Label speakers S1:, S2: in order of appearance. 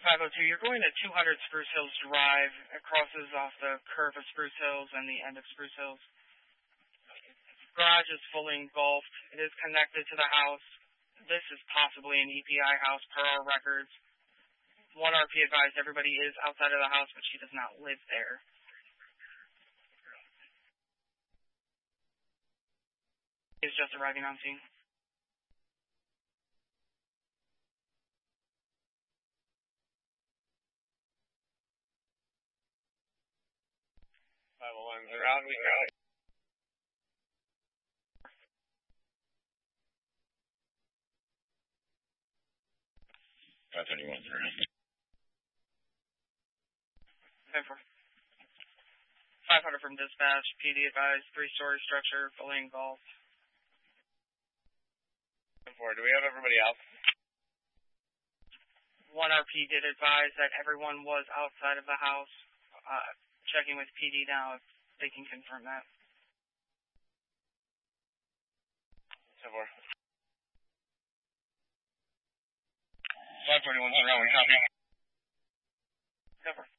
S1: 502, you're going to 200 Spruce Hills Drive. It crosses off the curve of Spruce Hills and the end of Spruce Hills. Garage is fully engulfed. It is connected to the house. This is possibly an EPI house per our records. 1RP advised everybody is outside of the house, but she does not live there. Is just arriving on scene.
S2: Around we go. 531's around.
S1: 500 from dispatch. PD advised 3-story structure, fully engulfed.
S2: 4, do we have everybody else?
S1: 1RP did advise that everyone was outside of the house. Checking with PD now if they can confirm that.
S2: 4. 541's around. We copy.
S1: 4.